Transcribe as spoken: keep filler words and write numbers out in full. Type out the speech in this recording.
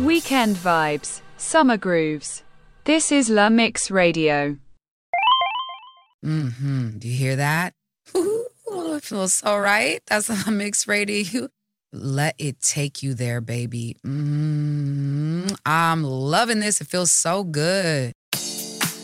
Weekend vibes, summer grooves. This is La Mix Radio. Mm-hmm. Do you hear that? Ooh, it feels so right. That's La Mix Radio. Let it take you there, baby. Mm-hmm. I'm loving this. It feels so good.